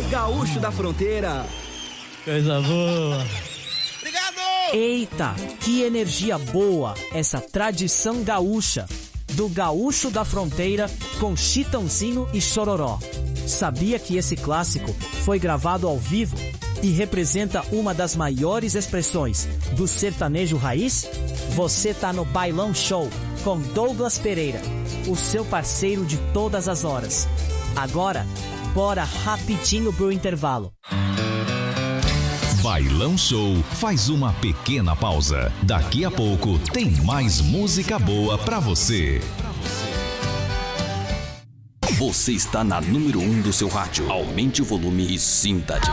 Gaúcho da Fronteira. Coisa boa. Obrigado! Eita, que energia boa essa tradição gaúcha. Do Gaúcho da Fronteira com Chitãozinho e Chororó. Sabia que esse clássico foi gravado ao vivo e representa uma das maiores expressões do sertanejo raiz? Você tá no Bailão Show com Douglas Pereira, o seu parceiro de todas as horas. Agora, bora rapidinho pro intervalo. Bailão Show faz uma pequena pausa. Daqui a pouco tem mais música boa pra você. Você está na número 1 do seu rádio. Aumente o volume e sinta a diferença.